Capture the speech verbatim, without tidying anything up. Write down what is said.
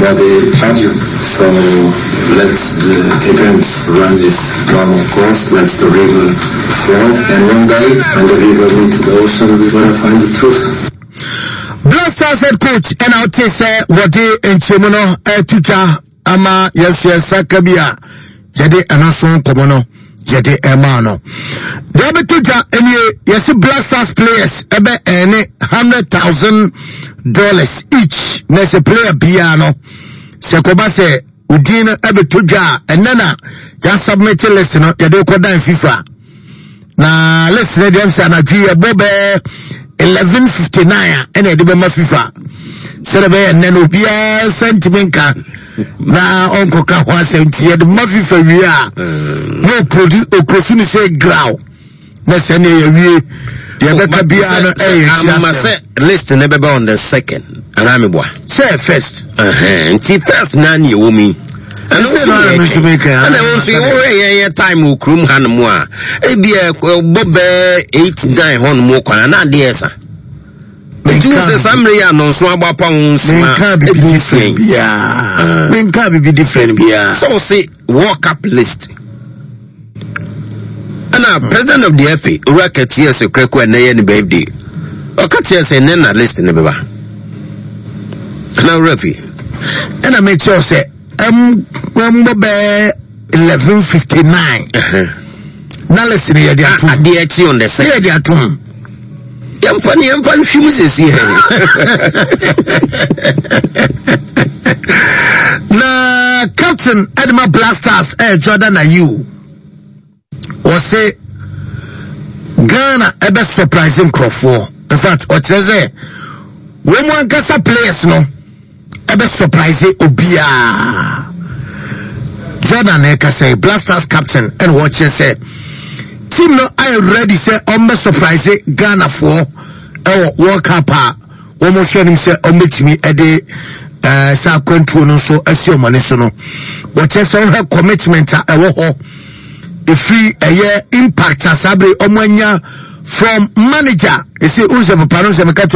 about the budget. So let the events run its normal course. Let the river flow, and one day when the river meets the ocean, we're gonna find the truth. Black Stars head coach and I'll take say what they in Chimono Tuta ama yes yes Sakabia Yede Anason Komono Yede Emano. The other Tuta and yes Black Stars players ebe any hundred thousand dollars each. Nese player piano Sekoba se Udina ebe Tuja and nana ya submit a list no Yede Koda in FIFA. Na let's let them say na Gia Bobe eleven fifty-nine and a debema FIFA. Celebrate and then Ubia sentimental. Now, Uncle Kawa seventy at the Muffy for we are. No produce or Crosuni say growl. Let's send a the other piano. I must say, listen, never on the second. And I'm a boy. Say first. Uh huh. And see first, none you me. And also, and also, oh, time will crum hand more. It be a bob eight nine on more and not the answer. Somebody no so about pounds. Can't be different. Yeah, men can't be different. Yeah. So say walk up list. And now president of the F A, Uraket yes, a crack when they any baby. Or cut yes and then a list in the baby. Now, Rafi, and I make sure say. Um, eleven fifty nine. Now listen here, they are two. They are on the side. They are two. I'm funny. I'm funny. Few minutes here. Na Captain Edma Black Stars, eh, Jordan, are you? Or say Ghana ever surprising Crawford. In fact, what is it? When one gets a players, no. Ebe surprise Obia Jordan Eka say Black Stars captain and watch say team no I ready say ombe surprise Ghana for eh World Cup one more show him say ometimi e de eh sa kwantu no so asio mane so no watch say her commitment e wo ho e free eh impact asabre omanya from manager e say unse papa no se